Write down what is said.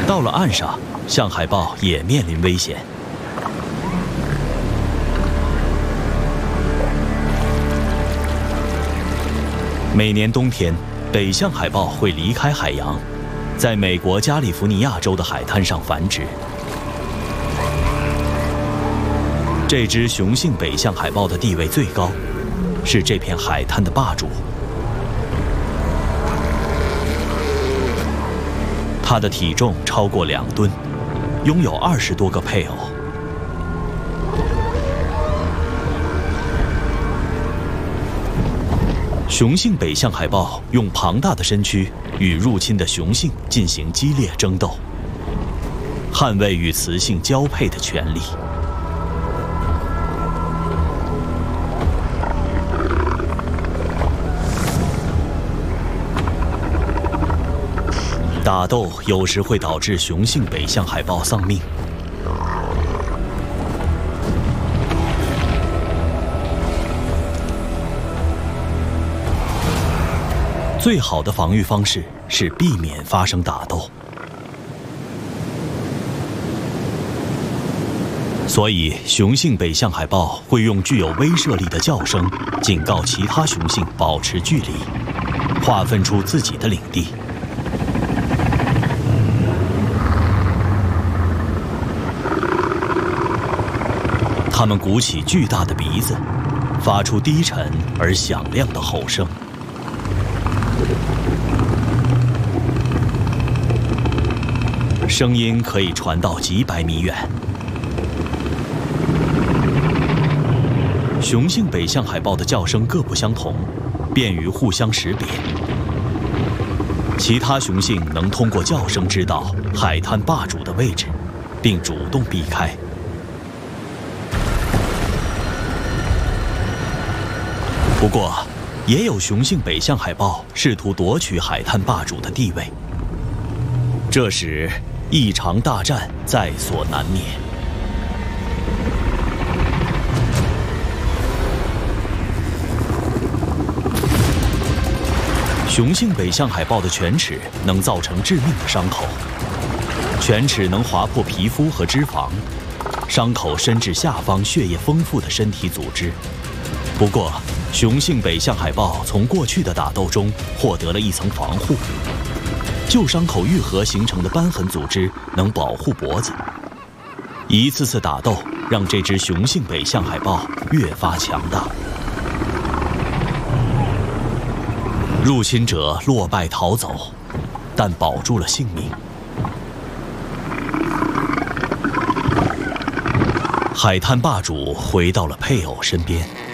到了岸上，象海豹也面临危险。每年冬天，北象海豹会离开海洋，在美国加利福尼亚州的海滩上繁殖。这只雄性北象海豹的地位最高，是这片海滩的霸主。它的体重超过2吨，拥有20多个配偶。雄性北象海豹用庞大的身躯与入侵的雄性进行激烈争斗，捍卫与雌性交配的权利。打斗有时会导致雄性北象海豹丧命。最好的防御方式是避免发生打斗，所以雄性北象海豹会用具有威慑力的叫声警告其他雄性保持距离，划分出自己的领地。它们鼓起巨大的鼻子，发出低沉而响亮的吼声。声音可以传到几百米远。雄性北象海豹的叫声各不相同，便于互相识别。其他雄性能通过叫声知道海滩霸主的位置，并主动避开。不过，也有雄性北象海豹试图夺取海滩霸主的地位，这时一场大战在所难免。雄性北象海豹的犬齿能造成致命的伤口，犬齿能划破皮肤和脂肪，伤口深至下方血液丰富的身体组织。不过，雄性北象海豹从过去的打斗中获得了一层防护，旧伤口愈合形成的瘢痕组织能保护脖子。一次次打斗让这只雄性北象海豹越发强大。入侵者落败逃走，但保住了性命。海滩霸主回到了配偶身边。